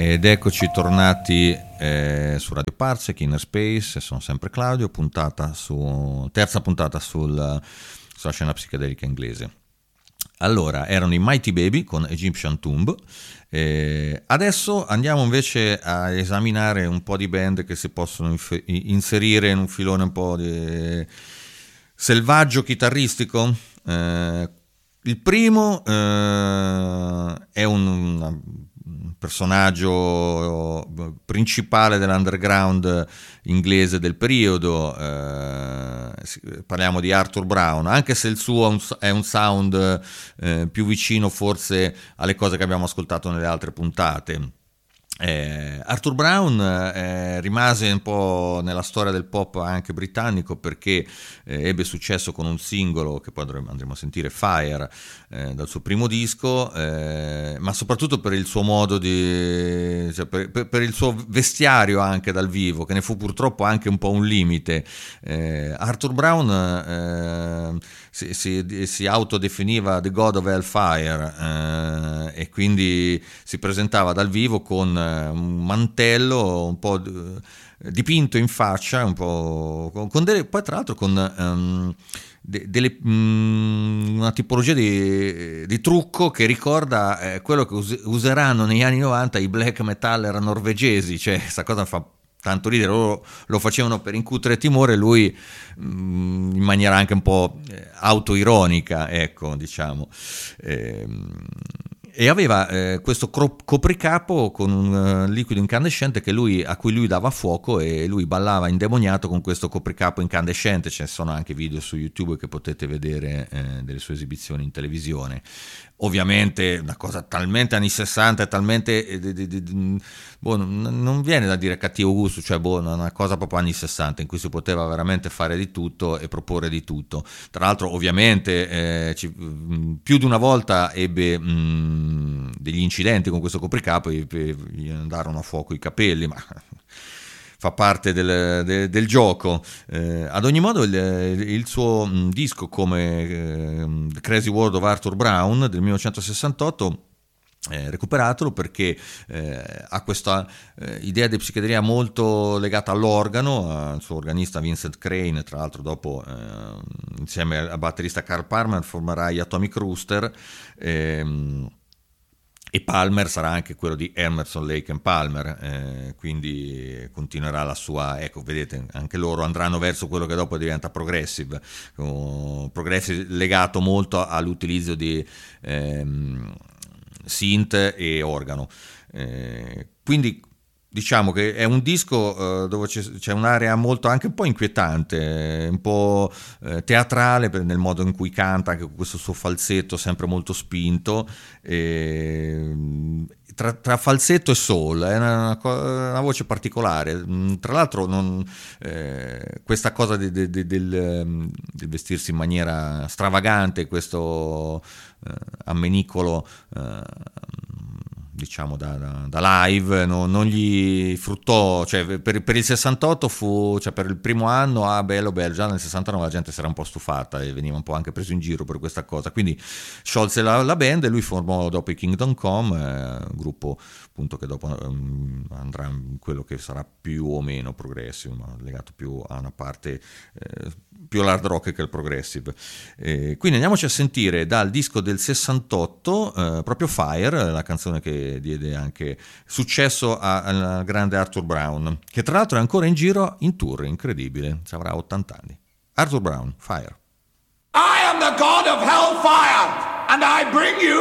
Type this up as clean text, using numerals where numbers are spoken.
Ed eccoci tornati su Radio Parsec, Inner Space, sono sempre Claudio, terza puntata sulla scena psichedelica inglese. Allora, erano i Mighty Baby con Egyptian Tomb. Adesso andiamo invece a esaminare un po' di band che si possono inserire in un filone un po' selvaggio chitarristico. Il primo è un personaggio principale dell'underground inglese del periodo, parliamo di Arthur Brown, anche se il suo è un sound più vicino forse alle cose che abbiamo ascoltato nelle altre puntate. Arthur Brown rimase un po' nella storia del pop anche britannico perché ebbe successo con un singolo che poi andremo a sentire, Fire, dal suo primo disco, ma soprattutto per il suo modo per il suo vestiario anche dal vivo, che ne fu purtroppo anche un po' un limite. Arthur Brown si autodefiniva The God of Hellfire, e quindi si presentava dal vivo con un mantello un po' dipinto in faccia, un po' poi tra l'altro con una tipologia di trucco che ricorda quello che useranno negli anni 90 i black metaller norvegesi, cioè questa cosa fa tanto ridere. Loro lo facevano per incutere timore, lui in maniera anche un po' autoironica, ecco, diciamo. E aveva questo copricapo con un liquido incandescente a cui lui dava fuoco, e lui ballava indemoniato con questo copricapo incandescente. Ce ne sono anche video su YouTube che potete vedere delle sue esibizioni in televisione. Ovviamente una cosa talmente anni 60 e talmente non viene da dire cattivo gusto, cioè una cosa proprio anni 60 in cui si poteva veramente fare di tutto e proporre di tutto. Tra l'altro ovviamente più di una volta ebbe degli incidenti con questo copricapo, gli andarono a fuoco i capelli, ma fa parte del gioco. Ad ogni modo il suo disco come The Crazy World of Arthur Brown del 1968, recuperatelo perché ha questa idea di psichedelia molto legata all'organo, al suo organista Vincent Crane. Tra l'altro dopo insieme al batterista Carl Palmer formerà gli Atomic Rooster, e Palmer sarà anche quello di Emerson, Lake and Palmer, quindi continuerà la sua, ecco, vedete, anche loro andranno verso quello che dopo diventa progressive legato molto all'utilizzo di synth e organo, quindi diciamo che è un disco dove c'è un'area molto, anche un po' inquietante, un po' teatrale nel modo in cui canta, anche con questo suo falsetto sempre molto spinto, tra falsetto e soul, è una voce particolare. Tra l'altro questa cosa del vestirsi in maniera stravagante, questo ammenicolo diciamo da live, non gli fruttò, cioè per il 68 cioè per il primo anno, bello, già nel 69 la gente si era un po' stufata e veniva un po' anche preso in giro per questa cosa, quindi sciolse la band e lui formò dopo i Kingdom Come, gruppo appunto che dopo andrà in quello che sarà più o meno progressive, ma legato più a una parte più all'hard rock che al progressive. Quindi andiamoci a sentire dal disco del 68 proprio Fire, la canzone che diede anche successo al grande Arthur Brown, che tra l'altro è ancora in giro in tour, incredibile, ci avrà 80 anni. Arthur Brown, Fire. I am the god of hellfire, and I bring you